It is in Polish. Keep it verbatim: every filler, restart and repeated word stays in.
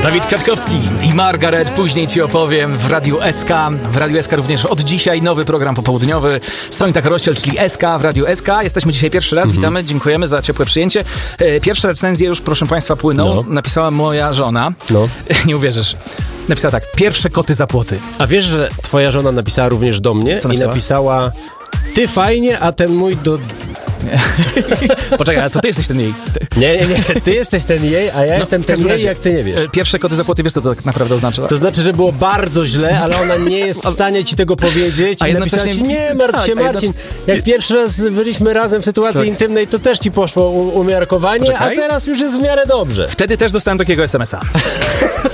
Dawid Kwiatkowski i Margaret, później ci opowiem w Radiu S K. W Radiu S K również od dzisiaj nowy program popołudniowy. Sonika Korościel, czyli S K w Radiu S K. Jesteśmy dzisiaj pierwszy raz, mhm. witamy, dziękujemy za ciepłe przyjęcie. Pierwsze recenzje już, proszę państwa, płyną. No. Napisała moja żona. No. Nie uwierzysz. Napisała tak, pierwsze koty za płoty. A wiesz, że twoja żona napisała również do mnie i napisała, ty fajnie, a ten mój do... Poczekaj, ale to ty jesteś ten jej. Nie, nie, nie, ty jesteś ten jej, a ja no, jestem ten jej, jak ty nie wiesz. Pierwsze koty za płoty, wiesz co to tak naprawdę oznacza? To znaczy, że było bardzo źle, ale ona nie jest w stanie ci tego powiedzieć a i napisała ci, nie martw się, tak, Marcin, jak pierwszy raz byliśmy razem w sytuacji tak. intymnej, to też ci poszło u- umiarkowanie, Poczekaj. a teraz już jest w miarę dobrze. Wtedy też dostałem takiego es em es a.